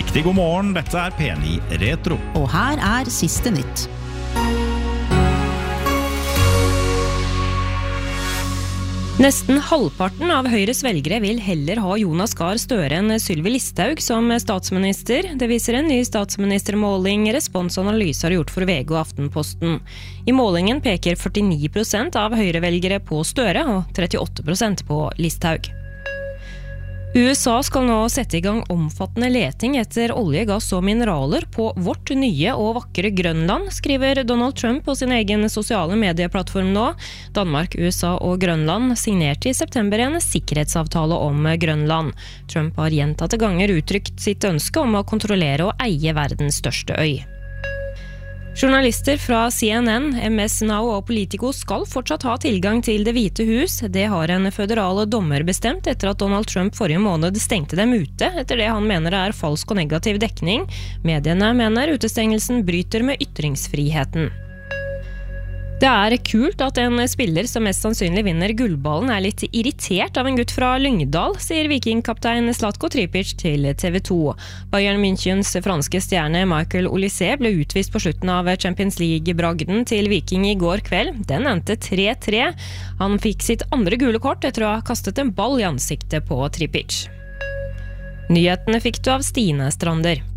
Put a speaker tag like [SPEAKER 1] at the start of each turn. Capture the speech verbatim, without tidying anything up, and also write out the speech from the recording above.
[SPEAKER 1] Riktig god morgen, dette er P ni Retro.
[SPEAKER 2] Og her er siste nytt.
[SPEAKER 3] Nesten halvparten av Høyres velgere vil heller ha Jonas Gahr Støre enn Sylvi Listhaug som statsminister. Det viser en ny statsministermåling Respons og Analyse har gjort for V G og Aftenposten. I målingen peker førtini prosent av Høyre-velgere på Støre og trettiåtte prosent på Listhaug. U S A skal nå sette i gang omfattende leting etter olje, gass og mineraler på vårt nye og vakre Grønland, skriver Donald Trump på sin egen sosiale medieplattform nå. Danmark, U S A og Grønland signerte i september en sikkerhetsavtale om Grønland. Trump har gjentatte ganger uttrykt sitt ønske om å kontrollere og eie verdens største øy. Journalister fra C N N, M S Now og Politico skal fortsatt ha tilgang til Det hvite hus. Det har en føderale dommer bestemt etter at Donald Trump forrige måned stengte dem ute, etter det han mener er falsk og negativ dekning. Mediene mener utestengelsen bryter med ytringsfriheten. Det er kult at en spiller som mest sannsynlig vinner gullballen er litt irritert av en gutt fra Lyngdal, sier vikingkaptein Zlatko Tripic til T V to. Bayern Münchens franske stjerne Michael Olise ble utvist på slutten av Champions League-bragden til Viking i går kveld. Den endte tre tre. Han fikk sitt andre gule kort etter å ha kastet en ball i ansiktet på Tripic. Nyhetene fikk du av Stine Strander.